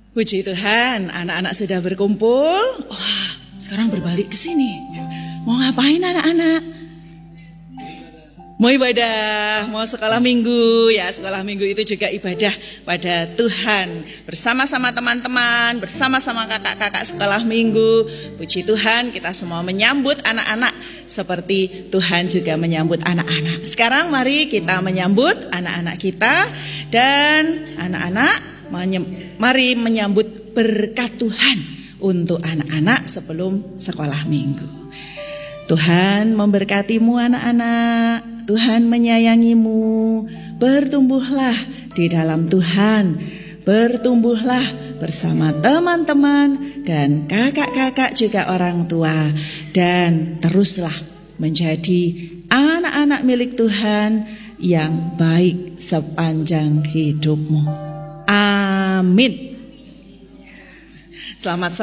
Puji Tuhan, anak-anak sudah berkumpul. Wah, sekarang berbalik ke sini. Mau ngapain anak-anak? Mau ibadah, mau sekolah minggu. Ya, sekolah minggu itu juga ibadah pada Tuhan. Bersama-sama teman-teman, bersama-sama kakak-kakak sekolah minggu. Puji Tuhan, kita semua menyambut anak-anak seperti Tuhan juga menyambut anak-anak. Sekarang mari kita menyambut anak-anak kita. Dan anak-anak, mari menyambut berkat Tuhan untuk anak-anak sebelum sekolah minggu. Tuhan memberkatimu anak-anak. Tuhan menyayangimu. Bertumbuhlah di dalam Tuhan. Bertumbuhlah bersama teman-teman dan kakak-kakak juga orang tua. Dan teruslah menjadi anak-anak milik Tuhan yang baik sepanjang hidupmu. Amin. Selamat